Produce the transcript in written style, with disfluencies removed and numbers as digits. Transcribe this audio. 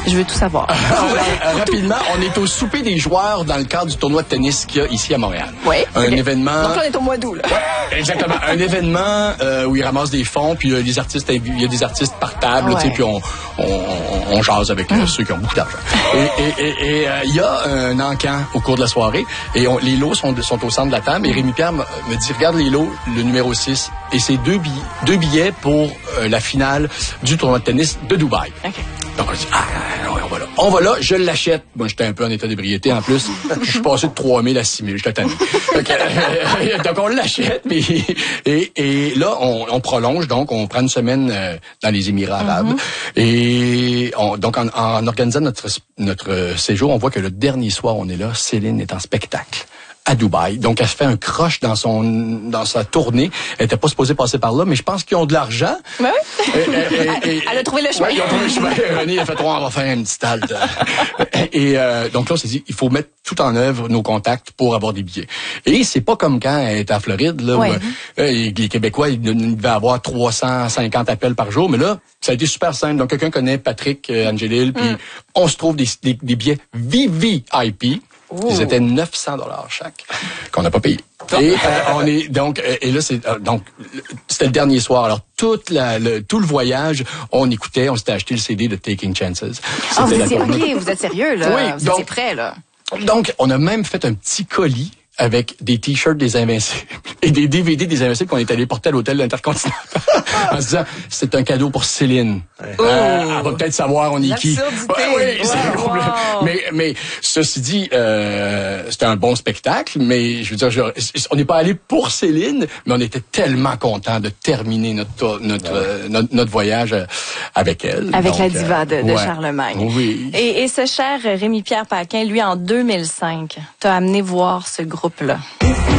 Je veux tout savoir. Rapidement, on est au souper des joueurs dans le cadre du tournoi de tennis qu'il y a ici à Montréal. Oui. Un événement... Donc là, on est au mois d'août, là. Exactement. Un événement où ils ramassent des fonds, puis il y a des artistes par table, tu sais, puis on jase avec ceux qui ont beaucoup d'argent. Et il y a un encan au cours de la soirée, et les lots sont au centre de la table, et Rémi Pierre me dit, regarde les lots, le numéro 6, et c'est deux billets pour la finale du tournoi de tennis de Dubaï. Okay. Donc on dit, on va là, je l'achète. Moi, j'étais un peu en état d'ébriété en plus. Je suis passé de 3 000 à 6 000, j'étais tanné. Donc on l'achète, et là, on prolonge, donc on prend une semaine dans les Émirats arabes. Et donc en organisant notre séjour, on voit que le dernier soir, on est là, Céline est en spectacle à Dubaï. Donc, elle se fait un croche dans sa tournée. Elle était pas supposée passer par là, mais je pense qu'ils ont de l'argent. Oui. Elle a trouvé le chemin. Oui, ils ont trouvé le chemin. René a fait, on va faire une petite halte. Et donc là, on s'est dit, il faut mettre tout en œuvre nos contacts pour avoir des billets. Et c'est pas comme quand elle était en Floride, là, où les Québécois, ils devaient avoir 350 appels par jour. Mais là, ça a été super simple. Donc, quelqu'un connaît Patrick Angélil, puis on se trouve des billets VVIP. Ils étaient 900 $ chaque, qu'on n'a pas payé. Et on est donc et là c'était le dernier soir. Alors tout le voyage, on s'était acheté le CD de Taking Chances. Vous êtes sérieux là. Oui, vous étiez prêts là. Donc on a même fait un petit colis avec des t-shirts des Invincibles et des DVD des Invincibles qu'on est allé porter à l'hôtel l'Intercontinental en se disant c'est un cadeau pour Céline. Elle va peut-être savoir on est qui. Mais ceci dit, c'était un bon spectacle, mais je veux dire, on n'est pas allé pour Céline, mais on était tellement contents de terminer notre voyage avec elle. Avec la diva de Charlemagne. Oui. Et ce cher Rémi-Pierre Paquin, lui, en 2005, t'a amené voir ce groupe-là.